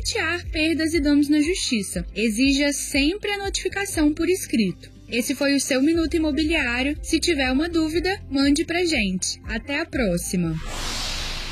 pleitear perdas e danos na justiça. Exija sempre a notificação por escrito. Esse foi o seu Minuto Imobiliário. Se tiver uma dúvida, mande pra gente. Até a próxima!